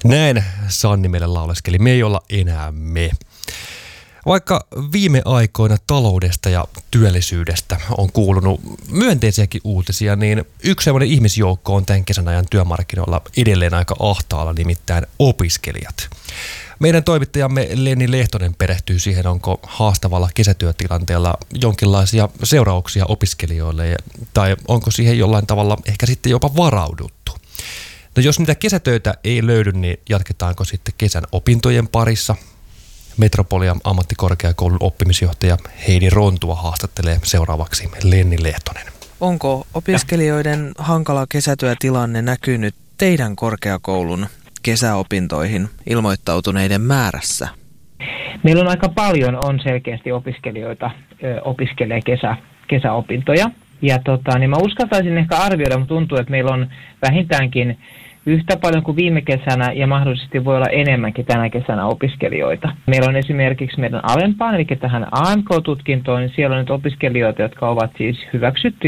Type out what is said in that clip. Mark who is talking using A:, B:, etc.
A: Näin Sanni meille lauleskeli. Me ei olla enää me. Vaikka viime aikoina taloudesta ja työllisyydestä on kuulunut myönteisiäkin uutisia, niin yksi sellainen ihmisjoukko on tämän kesän ajan työmarkkinoilla edelleen aika ahtaalla, nimittäin opiskelijat. Meidän toimittajamme Lenni Lehtonen perehtyy siihen, onko haastavalla kesätyötilanteella jonkinlaisia seurauksia opiskelijoille tai onko siihen jollain tavalla ehkä sitten jopa varauduttu. No jos niitä kesätöitä ei löydy, niin jatketaanko sitten kesän opintojen parissa? Metropolian ammattikorkeakoulun oppimisjohtaja Heidi Rontua haastattelee seuraavaksi Lenni Lehtonen.
B: Onko opiskelijoiden hankala kesätyötilanne näkynyt teidän korkeakoulun kesäopintoihin ilmoittautuneiden määrässä?
C: Meillä on aika paljon selkeästi opiskelijoita opiskelee kesäopintoja. Ja niin mä uskaltaisin ehkä arvioida, mutta tuntuu, että meillä on vähintäänkin yhtä paljon kuin viime kesänä ja mahdollisesti voi olla enemmänkin tänä kesänä opiskelijoita. Meillä on esimerkiksi meidän alempaan, eli tähän AMK-tutkintoon, niin siellä on nyt opiskelijoita, jotka ovat siis hyväksytty